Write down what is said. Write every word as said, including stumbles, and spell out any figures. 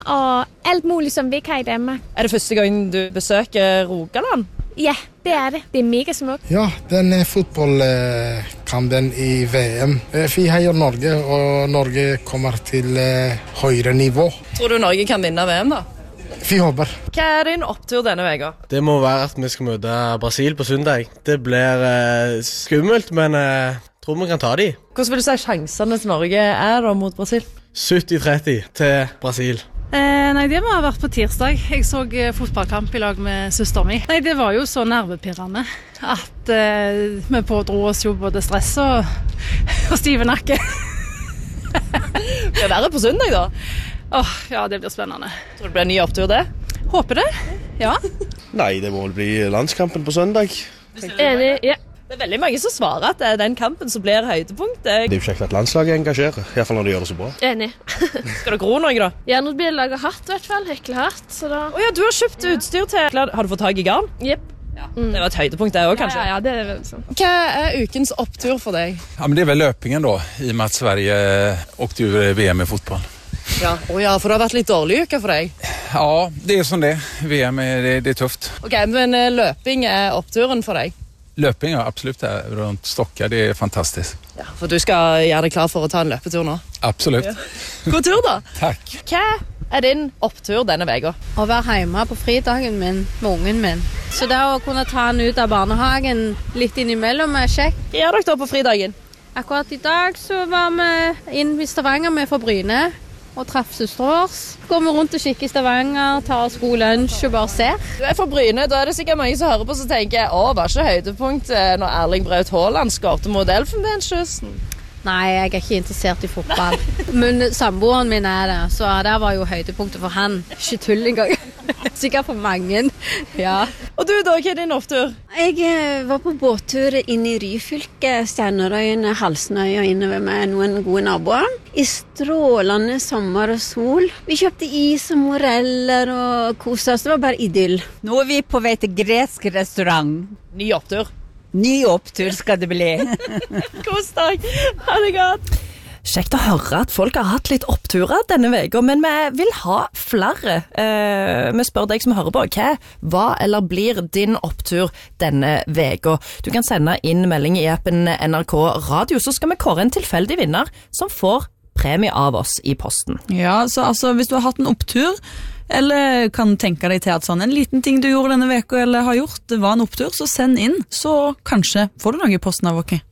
Og alt muligt, som vi ikke har i Danmark. Er det første gang du besøker Rogaland? Ja, det er det. Det er mega smukt. Ja, den er fotballkampen i V M. Vi heier Norge, og Norge kommer til høyere nivå. Tror du Norge kan vinne V M da? Vi håper. Hva er din opptur denne veka? Det må være at vi skal møte Brasil på søndag. Det blir eh, skummelt, men jeg eh, tror vi kan ta de. Hvordan vil du si sjansene til Norge er da mot Brasil? sytti tretti til Brasil. Eh, nei, det må ha vært på tirsdag. Jeg så eh, fotballkamp i lag med søster mi. Nei, det var jo så nervepirrende at eh, vi pådro oss jo både stress og, og stive nakke. Det er verre på søndag da? Åh, oh, ja, det blir spennende. Tror du det blir en ny opptur det? Håper det, ja. Nei, det må vel bli landskampen på søndag. Enig, ja. Det er veldig mange som svarer at det er den kampen som blir høydepunkt. Det er jo kjekt at landslaget engasjerer, i hvert fall når de gjør det så bra. Enig. Skal det gro noe da? Ja, nå blir det laget hatt i hvert fall, heklehatt. Så da... Åja, du har kjøpt ja. utstyr til... Har du fått tag i garn? Jepp. Ja. Mm. Det var et høydepunkt det også, kanskje? Ja, ja, ja, det er vel sånn. Hva er ukens opptur for deg? Ja, men det er vel løpingen da, i og med at Sverige åkte ur V M i fotball. Ja. Oh, ja, for det har vært litt dårlig uke for deg? Ja, det er som det. V M er, det, det er tøft. Ok, men løping er oppturen for deg? Løping, ja, absolutt. Det er rundt Stokke, det er fantastisk. Ja, for du skal gjøre deg klar for å ta en løpetur nå? Absolutt. Ja. God tur da! Takk. Hva er din opptur denne veka? Å være hjemme på fridagen min med ungen min. Så det å kunne ta han ut av barnehagen litt innimellom er kjekt. Hva gjør dere da på fridagen? Akkurat i dag så var vi inn i Stavanger med for Bryne og traff søster vår. Går vi rundt og kikker i Stavanger, tar oss god lunsj og bare ser. Du er fra Bryne, da er det sikkert mange som hører på som tenker å, var ikke høydepunkt når Erling Braut Haaland skårte mot Elfenbenskysten? Nei, jeg er ikke interessert i fotball. Men samboeren min er det, så det var jo høydepunktet for han. Ikke tull engang. Sikkert for mange, ja. Og du da, hva er din opptur? Jeg var på båttur inn i Ryfylke, Stjernerøyene, Halsnøya, innover med noen gode naboer. I strålende sommer og sol. Vi kjøpte is og moreller og koset oss. Det var bare idyll. Nå er vi på vei til gresk restaurant. Ny opptur. Ny opptur skal det bli. God dag. Ha det godt. Kjekt å høre at folk har hatt litt oppturer denne veka, men vi vil ha flere. Eh, vi spør deg som hører på, hva var eller blir din opptur denne veka? Du kan sende inn melding i appen N R K Radio, så skal vi kåre en tilfeldig vinner som får premie av oss i posten. Ja, så altså, hvis du har hatt en opptur, eller kan tenke deg til at sånn en liten ting du gjorde denne veka eller har gjort, det var en opptur, så send inn, så kanskje får du noe i posten av dere.